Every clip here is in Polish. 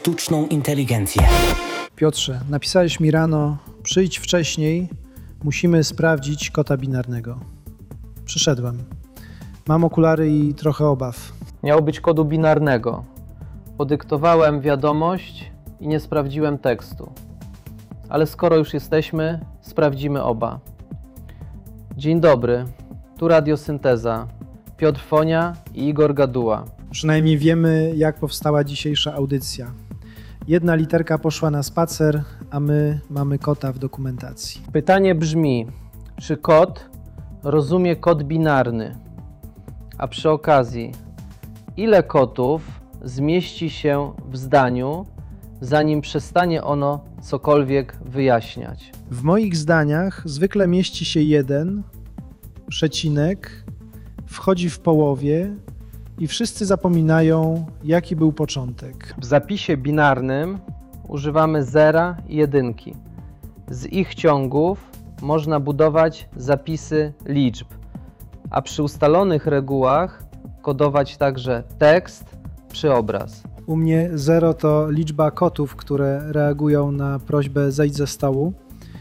sztuczną inteligencję. Piotrze, napisałeś mi rano, przyjdź wcześniej, musimy sprawdzić kota binarnego. Przyszedłem. Mam okulary i trochę obaw. Miało być kodu binarnego. Podyktowałem wiadomość i nie sprawdziłem tekstu. Ale skoro już jesteśmy, sprawdzimy oba. Dzień dobry, tu Radiosynteza. Piotr Fonia i Igor Gaduła. Przynajmniej wiemy, jak powstała dzisiejsza audycja. Jedna literka poszła na spacer, a my mamy kota w dokumentacji. Pytanie brzmi, czy kot rozumie kod binarny? A przy okazji, ile kotów zmieści się w zdaniu, zanim przestanie ono cokolwiek wyjaśniać? W moich zdaniach zwykle mieści się jeden, przecinek, wchodzi w połowie i wszyscy zapominają, jaki był początek. W zapisie binarnym używamy zera i jedynki. Z ich ciągów można budować zapisy liczb, a przy ustalonych regułach kodować także tekst czy obraz. U mnie 0 to liczba kotów, które reagują na prośbę zejdź ze stołu.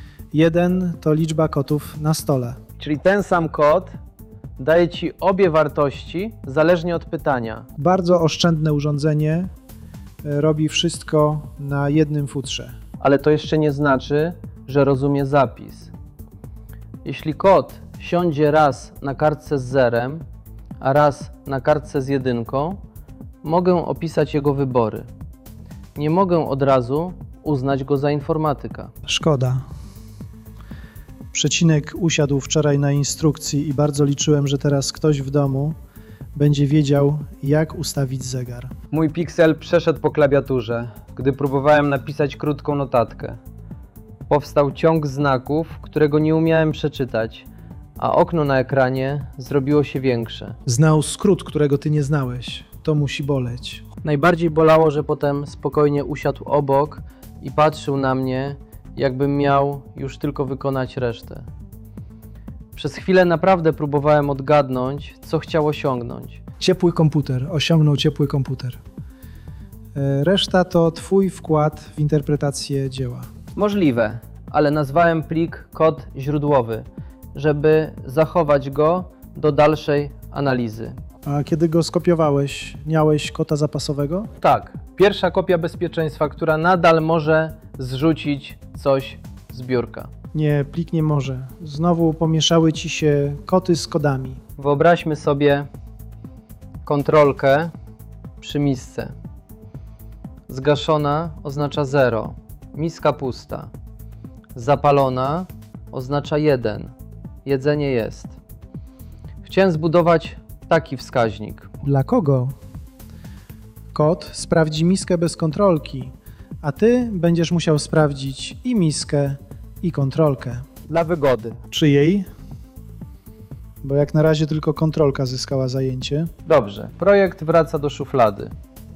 1 to liczba kotów na stole. Czyli ten sam kod daje Ci obie wartości zależnie od pytania. Bardzo oszczędne urządzenie robi wszystko na jednym futrze. Ale to jeszcze nie znaczy, że rozumie zapis. Jeśli kod siądzie raz na kartce z zerem, a raz na kartce z jedynką, mogę opisać jego wybory. Nie mogę od razu uznać go za informatyka. Szkoda. Przecinek usiadł wczoraj na instrukcji i bardzo liczyłem, że teraz ktoś w domu będzie wiedział, jak ustawić zegar. Mój piksel przeszedł po klawiaturze, gdy próbowałem napisać krótką notatkę. Powstał ciąg znaków, którego nie umiałem przeczytać, a okno na ekranie zrobiło się większe. Znał skrót, którego ty nie znałeś. To musi boleć. Najbardziej bolało, że potem spokojnie usiadł obok i patrzył na mnie, jakbym miał już tylko wykonać resztę. Przez chwilę naprawdę próbowałem odgadnąć, co chciał osiągnąć. Ciepły komputer. Osiągnął ciepły komputer. Reszta to twój wkład w interpretację dzieła. Możliwe, ale nazwałem plik kod źródłowy, żeby zachować go do dalszej analizy. A kiedy go skopiowałeś, miałeś kota zapasowego? Tak, pierwsza kopia bezpieczeństwa, która nadal może zrzucić coś z biurka. Nie, plik nie może. Znowu pomieszały ci się koty z kodami. Wyobraźmy sobie kontrolkę przy misce. Zgaszona oznacza 0, miska pusta. Zapalona oznacza 1, jedzenie jest. Chciałem zbudować taki wskaźnik. Dla kogo? Kot sprawdzi miskę bez kontrolki, a ty będziesz musiał sprawdzić i miskę, i kontrolkę. Dla wygody. Czyjej? Bo jak na razie tylko kontrolka zyskała zajęcie. Dobrze, projekt wraca do szuflady,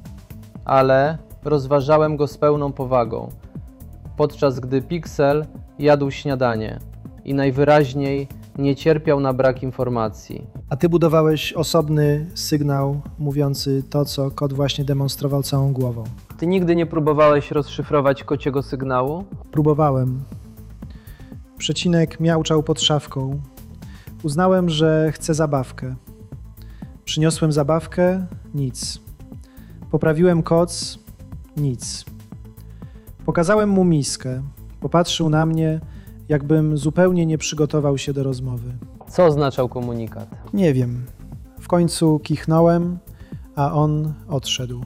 ale rozważałem go z pełną powagą, podczas gdy Pixel jadł śniadanie i najwyraźniej nie cierpiał na brak informacji. A ty budowałeś osobny sygnał mówiący to, co kot właśnie demonstrował całą głową. Ty nigdy nie próbowałeś rozszyfrować kociego sygnału? Próbowałem. Przecinek miauczał pod szafką. Uznałem, że chcę zabawkę. Przyniosłem zabawkę, nic. Poprawiłem koc, nic. Pokazałem mu miskę. Popatrzył na mnie, jakbym zupełnie nie przygotował się do rozmowy. Co oznaczał komunikat? Nie wiem. W końcu kichnąłem, a on odszedł.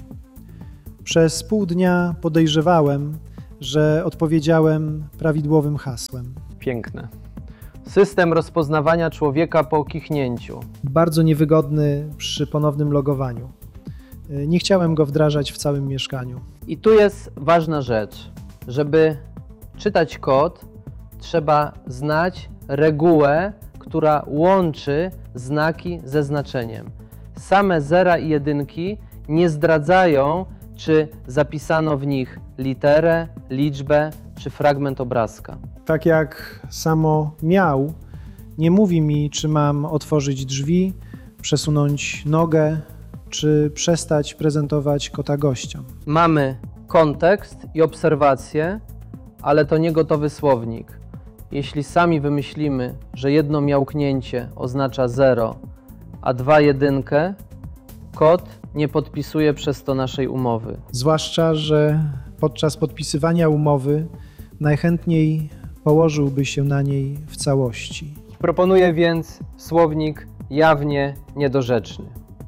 Przez pół dnia podejrzewałem, że odpowiedziałem prawidłowym hasłem. Piękne. System rozpoznawania człowieka po kichnięciu. Bardzo niewygodny przy ponownym logowaniu. Nie chciałem go wdrażać w całym mieszkaniu. I tu jest ważna rzecz. Żeby czytać kod, trzeba znać regułę, która łączy znaki ze znaczeniem. Same zera i jedynki nie zdradzają, czy zapisano w nich literę, liczbę, czy fragment obrazka. Tak jak samo miał, nie mówi mi, czy mam otworzyć drzwi, przesunąć nogę, czy przestać prezentować kota gościom. Mamy kontekst i obserwacje, ale to nie gotowy słownik. Jeśli sami wymyślimy, że jedno miałknięcie oznacza 0, a 2 jedynkę, kod nie podpisuje przez to naszej umowy. Zwłaszcza, że podczas podpisywania umowy najchętniej położyłby się na niej w całości. Proponuję więc słownik jawnie niedorzeczny.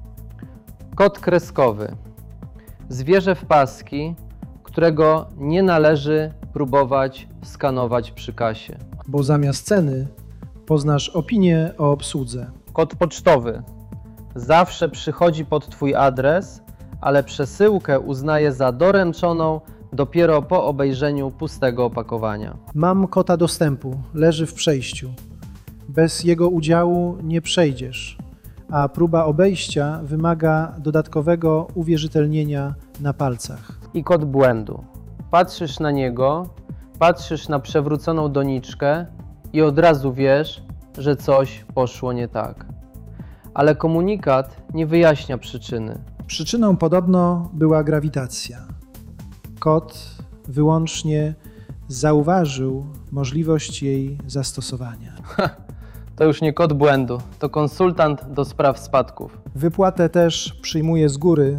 Kod kreskowy. Zwierzę w paski, którego nie należy próbować skanować przy kasie. Bo zamiast ceny poznasz opinię o obsłudze. Kod pocztowy. Zawsze przychodzi pod Twój adres, ale przesyłkę uznaje za doręczoną dopiero po obejrzeniu pustego opakowania. Mam kota dostępu, leży w przejściu. Bez jego udziału nie przejdziesz, a próba obejścia wymaga dodatkowego uwierzytelnienia na palcach. I kod błędu. Patrzysz na niego, patrzysz na przewróconą doniczkę i od razu wiesz, że coś poszło nie tak. Ale komunikat nie wyjaśnia przyczyny. Przyczyną podobno była grawitacja. Kot wyłącznie zauważył możliwość jej zastosowania. To już nie kod błędu, to konsultant do spraw spadków. Wypłatę też przyjmuje z góry,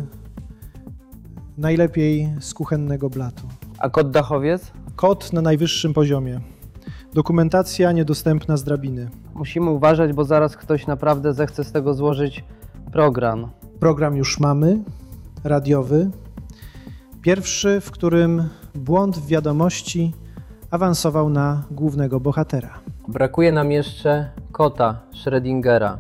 najlepiej z kuchennego blatu. A kod dachowiec? Kod na najwyższym poziomie. Dokumentacja niedostępna z drabiny. Musimy uważać, bo zaraz ktoś naprawdę zechce z tego złożyć program. Program już mamy, radiowy. Pierwszy, w którym błąd w wiadomości awansował na głównego bohatera. Brakuje nam jeszcze kota Schrödingera.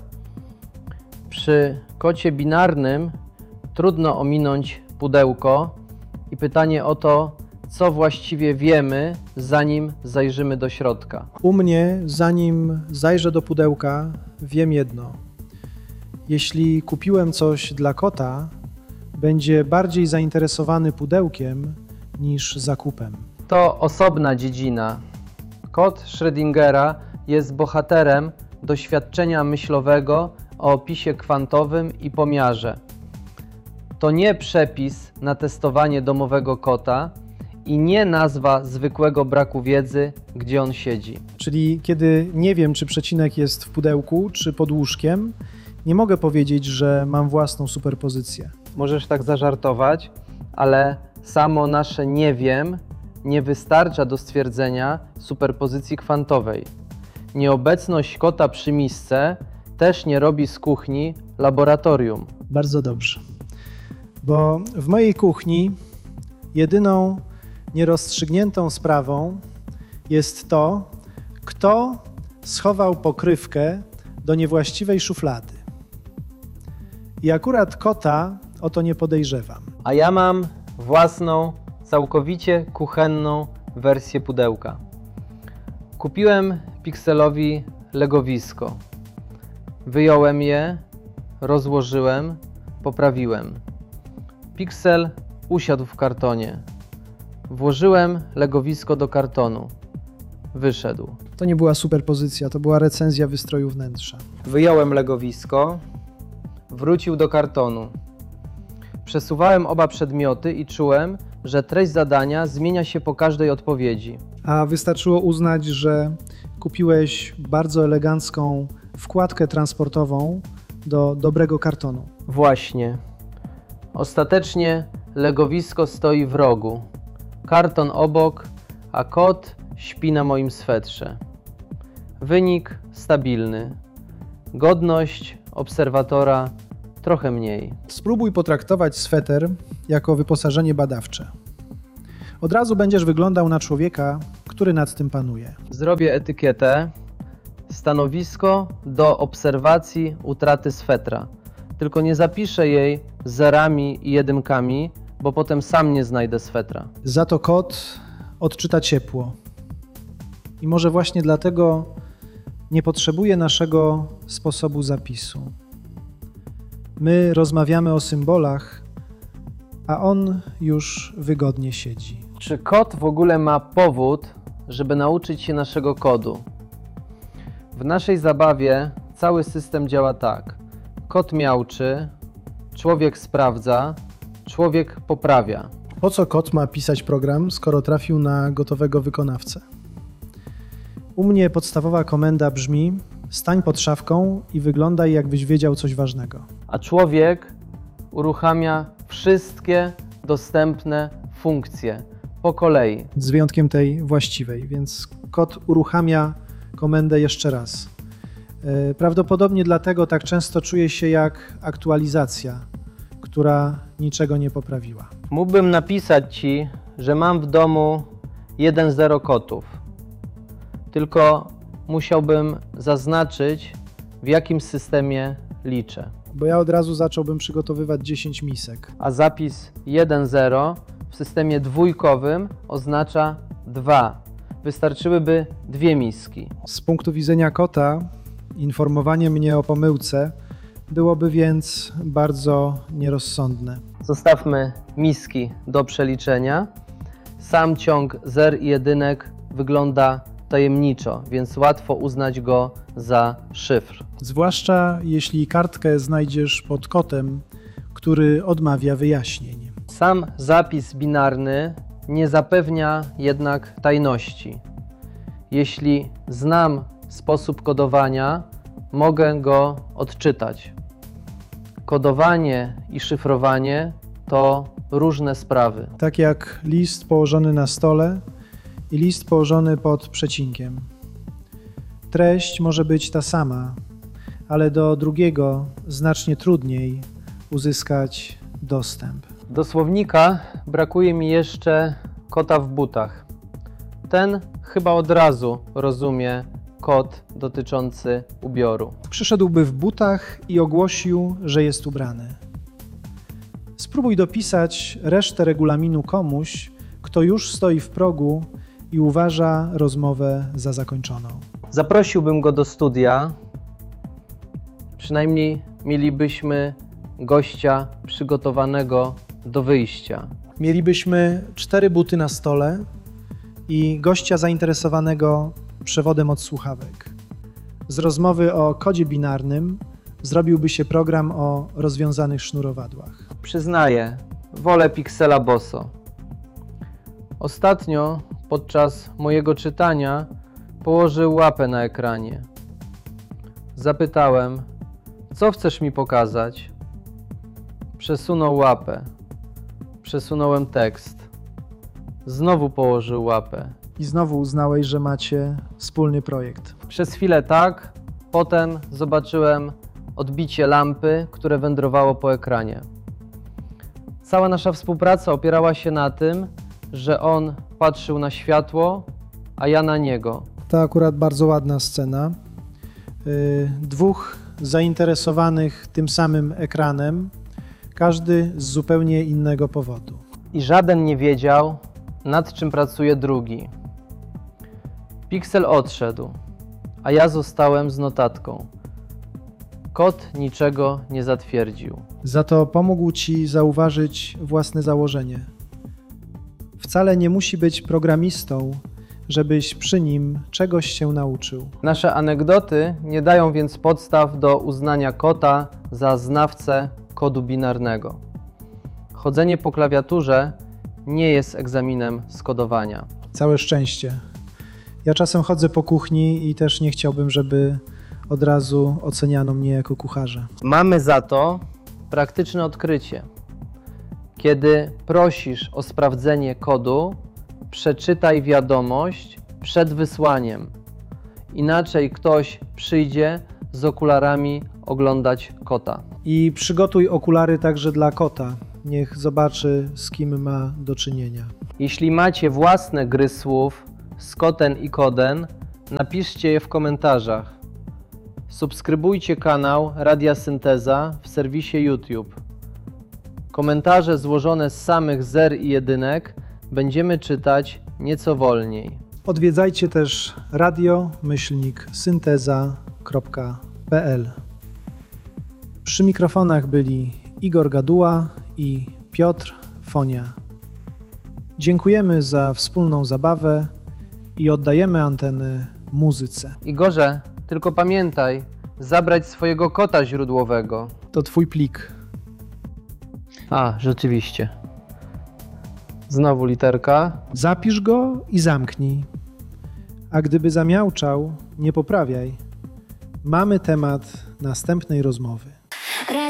Przy kocie binarnym trudno ominąć pudełko i pytanie o to, co właściwie wiemy, zanim zajrzymy do środka. U mnie, zanim zajrzę do pudełka, wiem jedno. Jeśli kupiłem coś dla kota, będzie bardziej zainteresowany pudełkiem niż zakupem. To osobna dziedzina. Kot Schrödingera jest bohaterem doświadczenia myślowego o opisie kwantowym i pomiarze. To nie przepis na testowanie domowego kota i nie nazwa zwykłego braku wiedzy, gdzie on siedzi. Czyli kiedy nie wiem, czy przecinek jest w pudełku, czy pod łóżkiem, nie mogę powiedzieć, że mam własną superpozycję. Możesz tak zażartować, ale samo nasze nie wiem nie wystarcza do stwierdzenia superpozycji kwantowej. Nieobecność kota przy misce też nie robi z kuchni laboratorium. Bardzo dobrze. Bo w mojej kuchni jedyną nierozstrzygniętą sprawą jest to, kto schował pokrywkę do niewłaściwej szuflady. I akurat kota o to nie podejrzewam. A ja mam własną, całkowicie kuchenną wersję pudełka. Kupiłem Pixelowi legowisko. Wyjąłem je, rozłożyłem, poprawiłem. Pixel usiadł w kartonie. Włożyłem legowisko do kartonu. Wyszedł. To nie była superpozycja, to była recenzja wystroju wnętrza. Wyjąłem legowisko, wrócił do kartonu. Przesuwałem oba przedmioty i czułem, że treść zadania zmienia się po każdej odpowiedzi. A wystarczyło uznać, że kupiłeś bardzo elegancką wkładkę transportową do dobrego kartonu. Właśnie. Ostatecznie legowisko stoi w rogu. Karton obok, a kot śpi na moim swetrze. Wynik stabilny. Godność obserwatora trochę mniej. Spróbuj potraktować sweter jako wyposażenie badawcze. Od razu będziesz wyglądał na człowieka, który nad tym panuje. Zrobię etykietę. Stanowisko do obserwacji utraty swetra. Tylko nie zapiszę jej zerami i jedynkami, bo potem sam nie znajdę swetra. Za to kot odczyta ciepło. I może właśnie dlatego nie potrzebuje naszego sposobu zapisu. My rozmawiamy o symbolach, a on już wygodnie siedzi. Czy kot w ogóle ma powód, żeby nauczyć się naszego kodu? W naszej zabawie cały system działa tak. Kot miauczy, człowiek sprawdza, człowiek poprawia. Po co kot ma pisać program, skoro trafił na gotowego wykonawcę? U mnie podstawowa komenda brzmi: stań pod szafką i wyglądaj, jakbyś wiedział coś ważnego. A człowiek uruchamia wszystkie dostępne funkcje po kolei. Z wyjątkiem tej właściwej, więc kot uruchamia komendę jeszcze raz. Prawdopodobnie dlatego tak często czuje się jak aktualizacja, która niczego nie poprawiła. Mógłbym napisać Ci, że mam w domu 1-0 kotów. Tylko musiałbym zaznaczyć, w jakim systemie liczę. Bo ja od razu zacząłbym przygotowywać 10 misek. A zapis 1-0 w systemie dwójkowym oznacza 2. Wystarczyłyby 2 miski. Z punktu widzenia kota informowanie mnie o pomyłce byłoby więc bardzo nierozsądne. Zostawmy miski do przeliczenia. Sam ciąg zer i jedynek wygląda tajemniczo, więc łatwo uznać go za szyfr. Zwłaszcza jeśli kartkę znajdziesz pod kotem, który odmawia wyjaśnień. Sam zapis binarny nie zapewnia jednak tajności. Jeśli znam sposób kodowania, mogę go odczytać. Kodowanie i szyfrowanie to różne sprawy. Tak jak list położony na stole i list położony pod przecinkiem. Treść może być ta sama, ale do drugiego znacznie trudniej uzyskać dostęp. Do słownika brakuje mi jeszcze kota w butach. Ten chyba od razu rozumie kod dotyczący ubioru. Przyszedłby w butach i ogłosił, że jest ubrany. Spróbuj dopisać resztę regulaminu komuś, kto już stoi w progu i uważa rozmowę za zakończoną. Zaprosiłbym go do studia. Przynajmniej mielibyśmy gościa przygotowanego do wyjścia. Mielibyśmy 4 buty na stole i gościa zainteresowanego przewodem od słuchawek. Z rozmowy o kodzie binarnym zrobiłby się program o rozwiązanych sznurowadłach. Przyznaję, wolę Pixela Bosso. Ostatnio podczas mojego czytania położył łapę na ekranie. Zapytałem, co chcesz mi pokazać? Przesunął łapę. Przesunąłem tekst. Znowu położył łapę. I znowu uznałeś, że macie wspólny projekt. Przez chwilę tak, potem zobaczyłem odbicie lampy, które wędrowało po ekranie. Cała nasza współpraca opierała się na tym, że on patrzył na światło, a ja na niego. To akurat bardzo ładna scena. Dwóch zainteresowanych tym samym ekranem, każdy z zupełnie innego powodu. I żaden nie wiedział, nad czym pracuje drugi. Pixel odszedł, a ja zostałem z notatką. Kot niczego nie zatwierdził. Za to pomógł ci zauważyć własne założenie. Wcale nie musi być programistą, żebyś przy nim czegoś się nauczył. Nasze anegdoty nie dają więc podstaw do uznania kota za znawcę kodu binarnego. Chodzenie po klawiaturze nie jest egzaminem z kodowania. Całe szczęście. Ja czasem chodzę po kuchni i też nie chciałbym, żeby od razu oceniano mnie jako kucharza. Mamy za to praktyczne odkrycie. Kiedy prosisz o sprawdzenie kodu, przeczytaj wiadomość przed wysłaniem. Inaczej ktoś przyjdzie z okularami oglądać kota. I przygotuj okulary także dla kota. Niech zobaczy, z kim ma do czynienia. Jeśli macie własne gry słów z kotem i kodem, napiszcie je w komentarzach. Subskrybujcie kanał Radia Synteza w serwisie YouTube. Komentarze złożone z samych zer i jedynek będziemy czytać nieco wolniej. Odwiedzajcie też radio-synteza.pl. Przy mikrofonach byli Igor Gaduła i Piotr Fonia. Dziękujemy za wspólną zabawę i oddajemy antenę muzyce. Igorze, tylko pamiętaj, zabrać swojego kota źródłowego. To twój plik. A, rzeczywiście. Znowu literka. Zapisz go i zamknij. A gdyby zamiauczał, nie poprawiaj. Mamy temat następnej rozmowy.